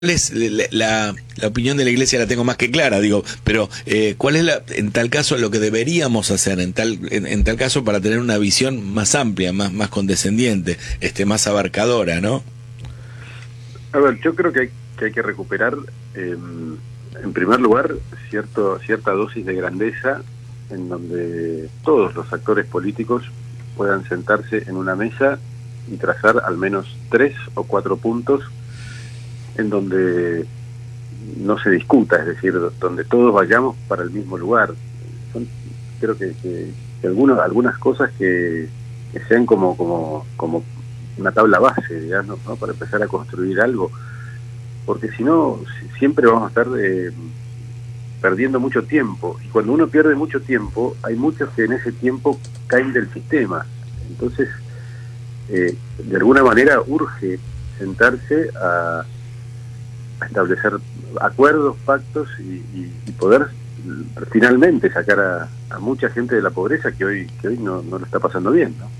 La opinión de la Iglesia la tengo más que clara, digo, pero ¿cuál es en tal caso lo que deberíamos hacer en tal caso para tener una visión más amplia, más condescendiente, más abarcadora, ¿no? A ver, yo creo que hay que recuperar, en primer lugar, cierta dosis de grandeza en donde todos los actores políticos puedan sentarse en una mesa y trazar al menos 3 o 4 puntos en donde no se discuta, es decir, donde todos vayamos para el mismo lugar. Creo que algunas cosas que sean como una tabla base, digamos, ¿no? Para empezar a construir algo, porque si no, siempre vamos a estar perdiendo mucho tiempo, y cuando uno pierde mucho tiempo, hay muchos que en ese tiempo caen del sistema. Entonces, de alguna manera urge sentarse a establecer acuerdos, pactos y poder finalmente sacar a mucha gente de la pobreza que hoy no lo está pasando bien, ¿no?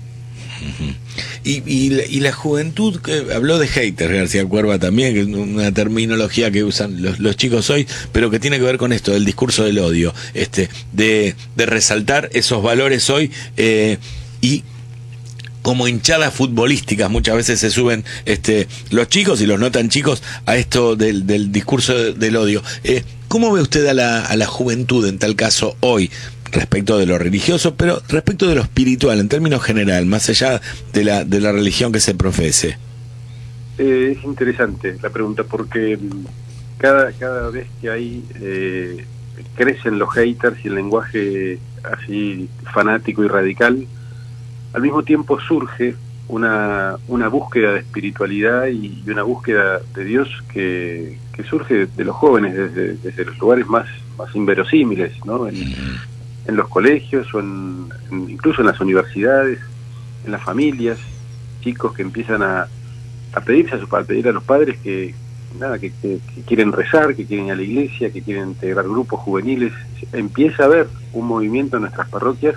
Y la juventud, que habló de haters García Cuerva también, que es una terminología que usan los chicos hoy, pero que tiene que ver con esto del discurso del odio, de resaltar esos valores hoy, y como hinchadas futbolísticas muchas veces se suben los chicos y los no tan chicos a esto del discurso del odio. ¿Cómo ve usted a la juventud en tal caso hoy, respecto de lo religioso, pero respecto de lo espiritual en términos general, más allá de la religión que se profese? Es interesante la pregunta, porque cada vez que hay crecen los haters y el lenguaje así fanático y radical, al mismo tiempo surge una búsqueda de espiritualidad y una búsqueda de Dios que surge de los jóvenes desde los lugares más inverosímiles, ¿no? En los colegios o incluso en las universidades, en las familias, chicos que empiezan a pedir a los padres que quieren rezar, que quieren ir a la iglesia, que quieren integrar grupos juveniles. Empieza a haber un movimiento en nuestras parroquias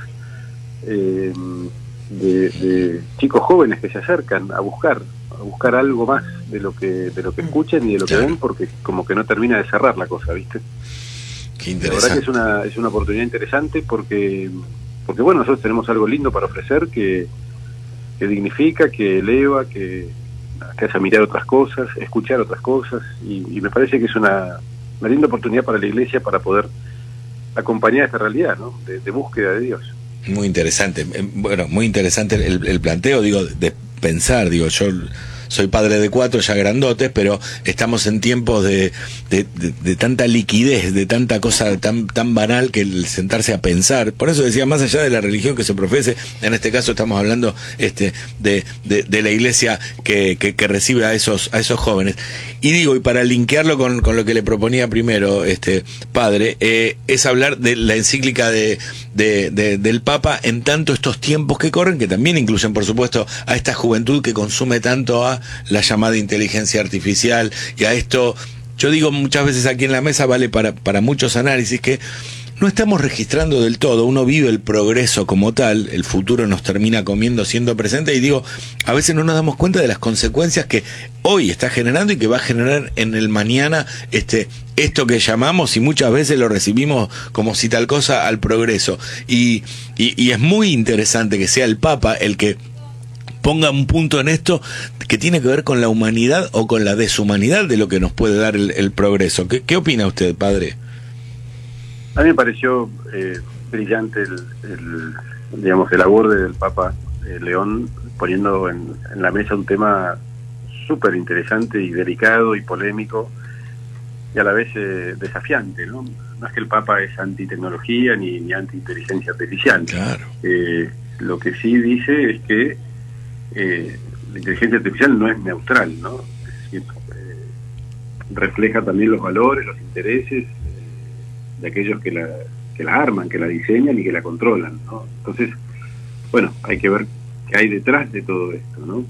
de chicos jóvenes que se acercan a buscar algo más de lo que escuchan y de lo que ven, porque como que no termina de cerrar la cosa, ¿viste? Qué interesante. La verdad que es una oportunidad interesante porque bueno, nosotros tenemos algo lindo para ofrecer que dignifica, que eleva, que hace mirar otras cosas, escuchar otras cosas, y me parece que es una linda oportunidad para la Iglesia para poder acompañar esta realidad, ¿no? De búsqueda de Dios. Muy interesante, bueno, muy interesante el planteo, digo, de pensar, digo, yo soy padre de 4 ya grandotes, pero estamos en tiempos de tanta liquidez, de tanta cosa tan banal, que el sentarse a pensar, por eso decía, más allá de la religión que se profese, en este caso estamos hablando de la Iglesia que recibe a esos jóvenes. Y digo, y para linkearlo con lo que le proponía primero, padre, es hablar de la encíclica del Papa en tanto estos tiempos que corren, que también incluyen, por supuesto, a esta juventud que consume tanto a la llamada inteligencia artificial y a esto. Yo digo muchas veces aquí en la mesa, vale para muchos análisis, que no estamos registrando del todo, uno vive el progreso como tal, el futuro nos termina comiendo siendo presente, y digo, a veces no nos damos cuenta de las consecuencias que hoy está generando y que va a generar en el mañana esto que llamamos, y muchas veces lo recibimos como si tal cosa, al progreso, y es muy interesante que sea el Papa el que ponga un punto en esto que tiene que ver con la humanidad o con la deshumanidad de lo que nos puede dar el progreso. ¿Qué opina usted, padre? A mí me pareció brillante el aborde del Papa León, poniendo en la mesa un tema súper interesante y delicado y polémico, y a la vez desafiante, ¿no? No es que el Papa es anti-tecnología ni anti-inteligencia artificial. Claro. Lo que sí dice es que la inteligencia artificial no es neutral, ¿no? Es decir, refleja también los valores, los intereses de aquellos que la arman, que la diseñan y que la controlan, ¿no? Entonces, bueno, hay que ver qué hay detrás de todo esto, ¿no?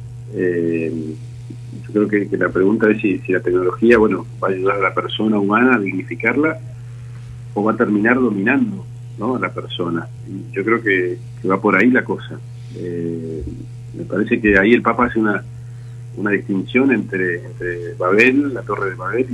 Yo creo que la pregunta es si la tecnología, bueno, va a ayudar a la persona humana a dignificarla o va a terminar dominando, ¿no?, a la persona. Y yo creo que va por ahí la cosa. Me parece que ahí el Papa hace una una distinción entre Babel, la Torre de Babel